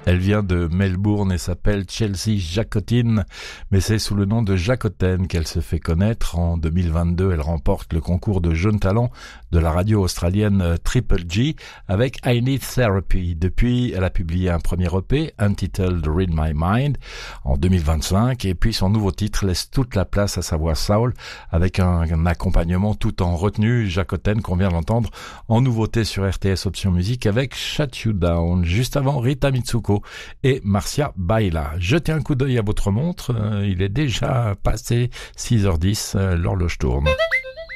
Elle vient de Melbourne et s'appelle Chelsea Jacotine, mais c'est sous le nom de Jacoten qu'elle se fait connaître. En 2022, elle remporte le concours de jeunes talents de la radio australienne Triple G avec I Need Therapy. Depuis, elle a publié un premier EP, Untitled Read My Mind, en 2025, et puis son nouveau titre laisse toute la place à sa voix soul, avec un accompagnement tout en retenue. Jacoten qu'on vient d'entendre en nouveauté sur RTS Option Musique avec Shut You Down. Juste avant, Rita Mitsuko et Marcia Baila. Jetez un coup d'œil à votre montre, il est déjà passé 6h10, l'horloge tourne.